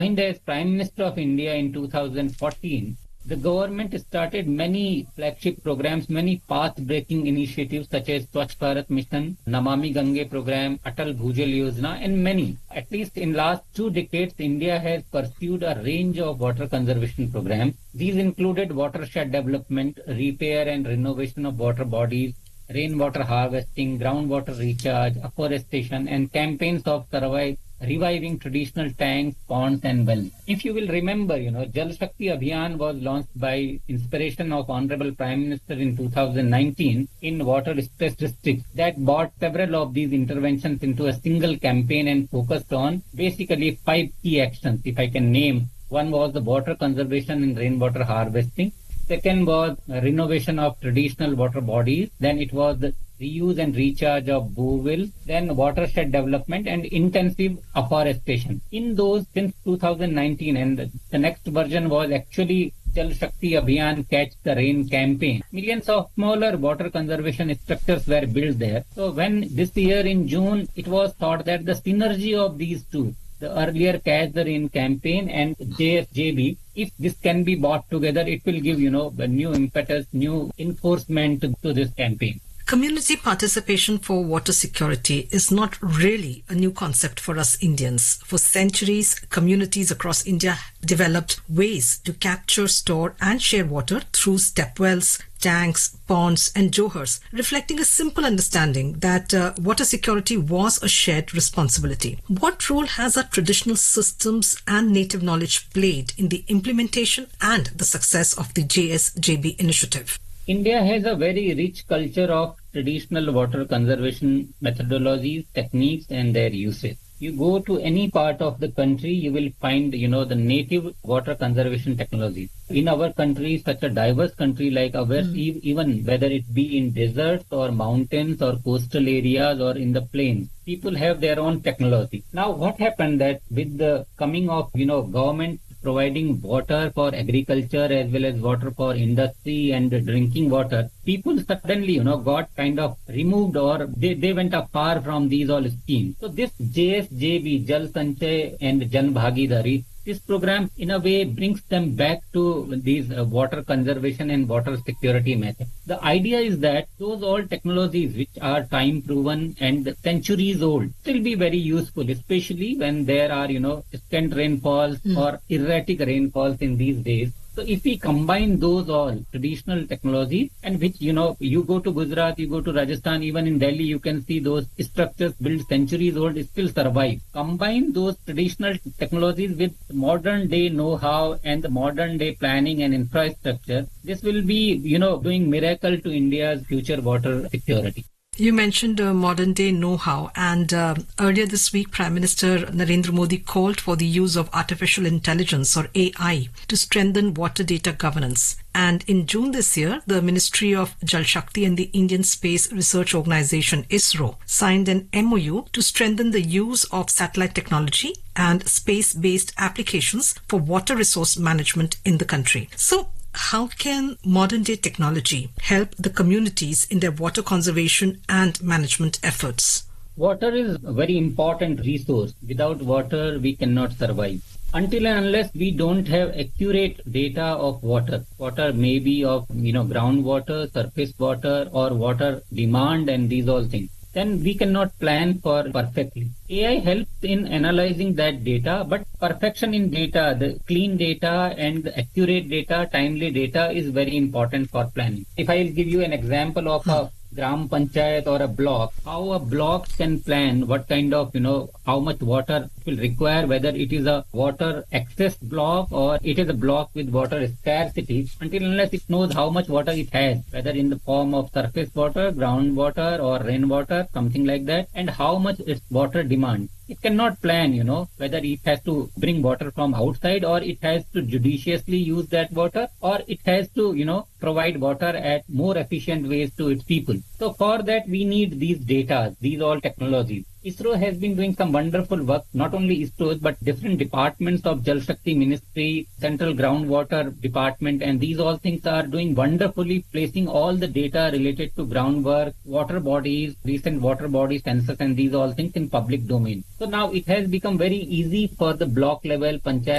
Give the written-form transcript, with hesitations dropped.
joined as Prime Minister of India in 2014, the government started many flagship programs, many path-breaking initiatives such as Swachh Bharat Mission, Namami Gange program, Atal Bhujal Yojana, and many. At least in last 2 decades, India has pursued a range of water conservation programs. These included watershed development, repair and renovation of water bodies, rainwater harvesting, groundwater recharge, afforestation, and campaigns of reviving traditional tanks, ponds, and wells. If you will remember, Jal Shakti Abhiyan was launched by inspiration of Honorable Prime Minister in 2019 in water-stressed districts that brought several of these interventions into a single campaign and focused on basically 5 key actions, if I can name. One was the water conservation and rainwater harvesting. Second was renovation of traditional water bodies. Then it was the reuse and recharge of bore then watershed development and intensive afforestation. In those, since 2019, and the next version was actually Jal Shakti Abhiyan Catch the Rain campaign. Millions of smaller water conservation structures were built there. So when this year in June, it was thought that the synergy of these two, the earlier Catch the Rain campaign and JSJB, if this can be brought together, it will give, a new impetus, new enforcement to this campaign. Community participation for water security is not really a new concept for us Indians. For centuries, communities across India developed ways to capture, store and share water through step wells, tanks, ponds and johars, reflecting a simple understanding that water security was a shared responsibility. What role has our traditional systems and native knowledge played in the implementation and the success of the JSJB initiative? India has a very rich culture of traditional water conservation methodologies, techniques, and their usage. You go to any part of the country, you will find, the native water conservation technologies. In our country, such a diverse country like ours, even whether it be in deserts or mountains or coastal areas or in the plains, people have their own technology. Now, what happened that with the coming of, government providing water for agriculture as well as water for industry and drinking water, people suddenly, got kind of removed or they went far from these all schemes. So this JSJB, Jal Sanchay and Jan Bhagidari, this program in a way brings them back to these water conservation and water security methods. The idea is that those old technologies which are time proven and centuries old still be very useful, especially when there are, scant rainfalls or erratic rainfalls in these days. So if we combine those all traditional technologies and which, you go to Gujarat, you go to Rajasthan, even in Delhi, you can see those structures built centuries old still survive. Combine those traditional technologies with modern day know-how and the modern day planning and infrastructure. This will be, doing miracle to India's future water security. You mentioned modern day know-how, and earlier this week Prime Minister Narendra Modi called for the use of artificial intelligence or AI to strengthen water data governance. And in June this year, the Ministry of Jal Shakti and the Indian Space Research Organisation ISRO signed an MOU to strengthen the use of satellite technology and space-based applications for water resource management in the country. So, how can modern day technology help the communities in their water conservation and management efforts? Water is a very important resource. Without water, we cannot survive. Until and unless we don't have accurate data of water may be of, groundwater, surface water or water demand and these all things, then we cannot plan for perfectly. AI helps in analyzing that data, but perfection in data, the clean data and the accurate data, timely data is very important for planning. If I will give you an example of a Gram Panchayat or a block, how a block can plan what kind of, how much water it will require, whether it is a water excess block or it is a block with water scarcity, until unless it knows how much water it has, whether in the form of surface water, groundwater or rainwater, something like that, and how much its water demand. It cannot plan, whether it has to bring water from outside or it has to judiciously use that water or it has to, provide water at more efficient ways to its people. So for that, we need these data, these all technologies. ISRO has been doing some wonderful work, not only ISRO, but different departments of Jal Shakti Ministry, Central Groundwater Department, and these all things are doing wonderfully, placing all the data related to groundwork, water bodies, recent water body census, and these all things in public domain. So now it has become very easy for the block level, panchayat